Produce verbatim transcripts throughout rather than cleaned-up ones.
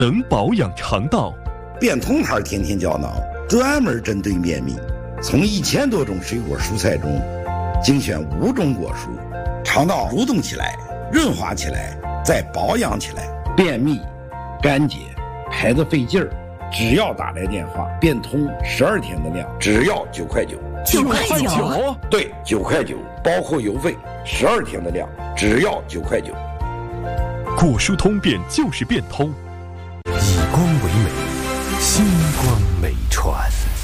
能保养肠道。 变通牌甜甜胶囊专门针对便秘，从一千多种水果蔬菜中精选五种果蔬，肠道蠕动起来，润滑起来，再保养起来。便秘、干结、排得费劲儿，只要打来电话，变通十二天的量，只要九块九。 九块九？ 对，九块九，包括邮费，十二天的量，只要九块九。 果蔬通便就是变通， 以光为美，星光美传。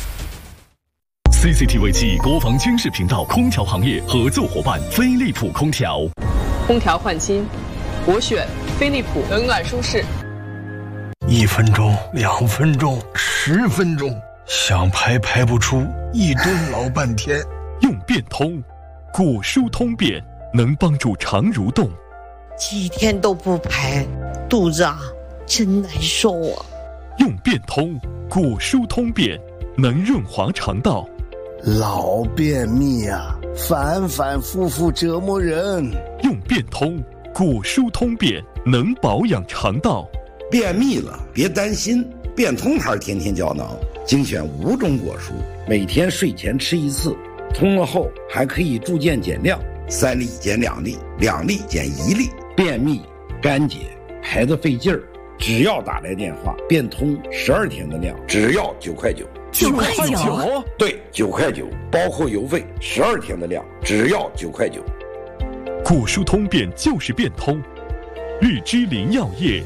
C C T V 七国防军事频道空调行业合作伙伴飞利浦空调。 空调换新，我选飞利浦，冷暖舒适。 一分钟，两分钟，十分钟，想排排不出，一蹲老半天。 用变通，果蔬通便能帮助肠蠕动。 几天都不排，肚子啊真难受啊。 用变通，果蔬通便能润滑肠道。 老便秘啊，反反复复折磨人。 用变通，果蔬通便能保养肠道。 便秘了别担心，变通牌甜甜胶囊精选五种果蔬，每天睡前吃一次，通了后还可以逐渐减量，三粒减两粒，两粒减一粒。便秘、干结、排得费劲儿，只要打来电话，变通十二天的量，只要九块九。 九块九？ 对，九块九，包括邮费，十二天的量，只要九块九。 果蔬通便就是变通，日之林药业。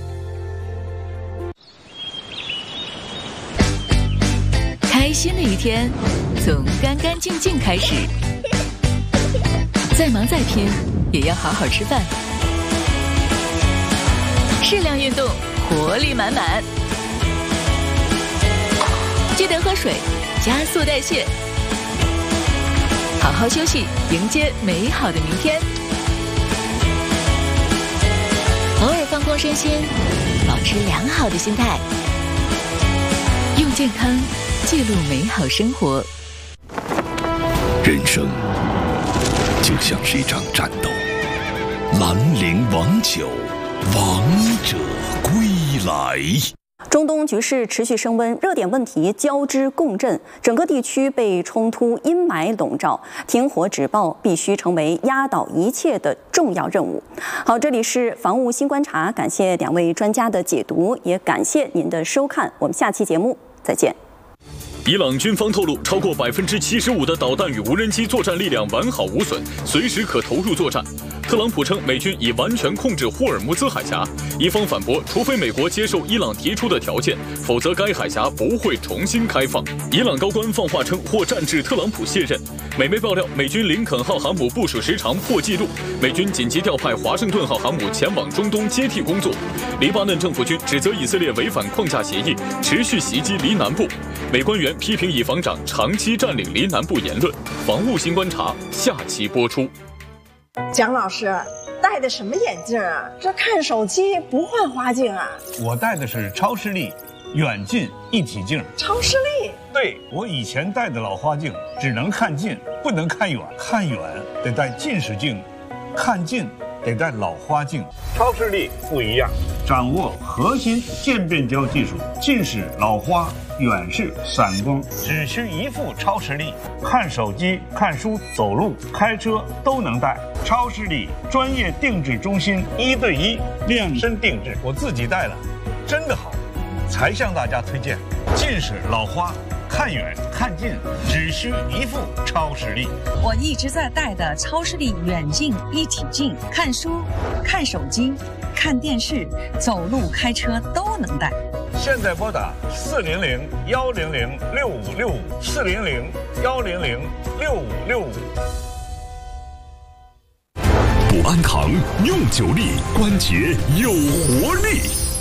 开心的一天从干干净净开始，再忙再拼也要好好吃饭，适量运动，活力满满。记得喝水，加速代谢，好好休息，迎接美好的明天。偶尔放空身心，保持良好的心态，用健康记录美好生活。 人生就像是一场战斗，兰陵王酒，王者归来。 中东局势持续升温，热点问题交织共振，整个地区被冲突阴霾笼罩，停火止暴必须成为压倒一切的重要任务。好，这里是防务新观察，感谢两位专家的解读，也感谢您的收看，我们下期节目再见。 伊朗军方透露，超过百分之七十五的导弹与无人机作战力量完好无损，随时可投入作战。特朗普称美军已完全控制霍尔木兹海峡，伊方反驳，除非美国接受伊朗提出的条件，否则该海峡不会重新开放。伊朗高官放话称或战至特朗普卸任。美媒爆料，美军林肯号航母部署时长破纪录，美军紧急调派华盛顿号航母前往中东接替工作。黎巴嫩政府军指责以色列违反框架协议，持续袭击黎南部。美官员批评以防长长期占领黎南部言论。防务新观察下期播出。 蒋老师戴的什么眼镜啊？这看手机不换花镜啊？ 我戴的是超视力远近一体镜。 超视力？ 对，我以前戴的老花镜只能看近，不能看远，看远得戴近视镜，看近得戴老花镜。超视力不一样，掌握核心渐变焦技术，近视、老花、远视、散光，只需一副超视力，看手机、看书、走路、开车都能戴。超视力专业定制中心，一对一量身定制，我自己戴了，真的好，才向大家推荐。近视、老花，看远看近只需一副超视力。 我一直在戴的超视力远近一体镜，看书、看手机、看电视、走路、开车都能戴。 现在拨打四零零幺零零六五六五，四零零幺零零六五六五。 补安堂用久力，关节有活力。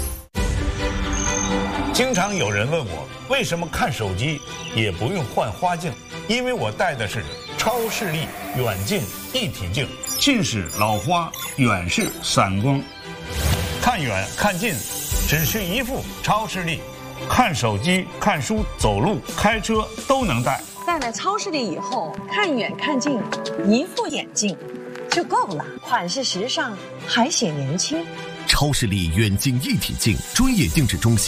经常有人问我，为什么看手机也不用换花镜？因为我戴的是超视力远近一体镜，近视、老花、远视、散光，看远看近只需一副超视力，看手机、看书、走路、开车都能戴。 戴了超视力以后，看远看近，一副眼镜就够了，款式时尚，还显年轻。 超视力远近一体镜专业定制中心。